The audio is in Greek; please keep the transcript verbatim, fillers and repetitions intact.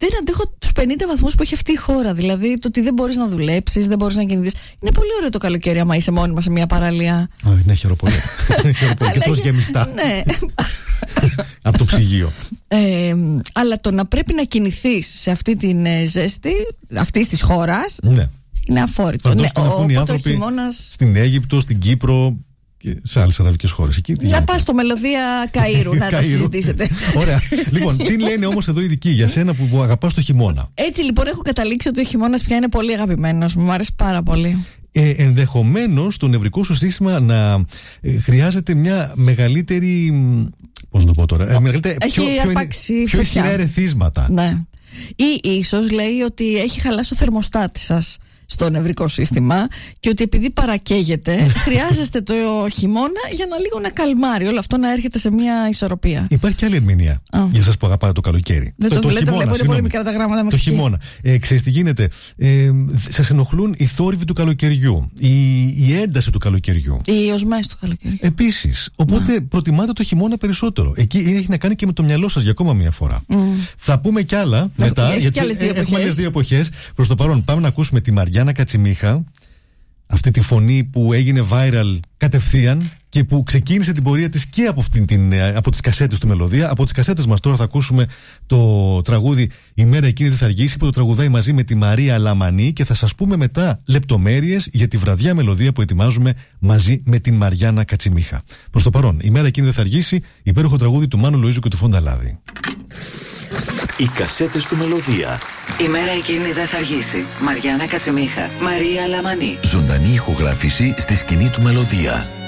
δεν αντέχω τους πενήντα βαθμούς που έχει αυτή η χώρα. Δηλαδή το ότι δεν μπορείς να δουλέψεις, δεν μπορείς να κινηθείς. Είναι πολύ ωραίο το καλοκαίρι, άμα είσαι μόνιμα σε μια παραλία. Ναι, χαιροπολία. Και τρως γεμιστά. Ναι. Από το ψυγείο. Ε, αλλά το να πρέπει να κινηθείς σε αυτή την ζέστη αυτή της χώρας, ναι, είναι αφόρητο. Ναι, οι άνθρωποι χειμώνας... στην Αίγυπτο, στην Κύπρο και σε άλλες αραβικές χώρες. Εκεί, για πας στο Μελωδία Καΐρου να τα συζητήσετε. Ωραία. Λοιπόν, τι λένε όμως εδώ οι ειδικοί για σένα που αγαπάς το χειμώνα? Έτσι λοιπόν, έχω καταλήξει ότι ο χειμώνας πια είναι πολύ αγαπημένος. Μου αρέσει πάρα πολύ. Ε, ενδεχομένως το νευρικό σου σύστημα να ε, χρειάζεται μια μεγαλύτερη. Πώς να το πω τώρα? Ε, μεγαλύτερη, έχει πιο, αρπάξει πιο, πιο ισχυρά ερεθίσματα. Ναι. Ή ίσως λέει ότι έχει χαλάσει ο θερμοστάτη σας στο νευρικό σύστημα και ότι επειδή παρακαίγεται χρειάζεστε το χειμώνα για να λίγο να καλμάρει όλο αυτό, να έρχεται σε μια ισορροπία. Υπάρχει και άλλη ερμηνεία oh. για εσάς που αγαπάτε το καλοκαίρι. Δεν το, το, το λέτε, βλέπω, είναι πολύ μικρά τα γράμματα. Το χειμώνα. Ε, ξέρεις τι γίνεται? Ε, σας ενοχλούν οι θόρυβοι του καλοκαιριού, η, η ένταση του καλοκαιριού, οι οσμές του καλοκαιριού. Επίσης. Οπότε yeah. προτιμάτε το χειμώνα περισσότερο. Εκεί έχει να κάνει και με το μυαλό σας για ακόμα μια φορά. Mm. Θα πούμε κι άλλα μετά, έχει γιατί έχουμε άλλες δύο εποχές. Προς το παρόν, πάμε να ακούσουμε τη Μαριάννα Κατσιμίχα, αυτή τη φωνή που έγινε viral κατευθείαν και που ξεκίνησε την πορεία της και από, αυτήν την, από τις κασέτες του Μελωδία. Από τις κασέτες μας τώρα θα ακούσουμε το τραγούδι «Η μέρα εκείνη δεν θα αργήσει», που το τραγουδάει μαζί με τη Μαρία Λαμανή, και θα σας πούμε μετά λεπτομέρειες για τη βραδιά Μελωδία που ετοιμάζουμε μαζί με την Μαριάννα Κατσιμίχα. Προς το παρόν, «Η μέρα εκείνη δεν θα αργήσει», υπέροχο τραγούδι του Μάνου Λοΐζου και του Φονταλάδη. Οι κασέτες του Μελωδία. Η μέρα εκείνη δεν θα αργήσει. Μαριάννα Κατσιμίχα, Μαρία Λαμανή. Ζωντανή ηχογράφηση στη σκηνή του Μελωδία.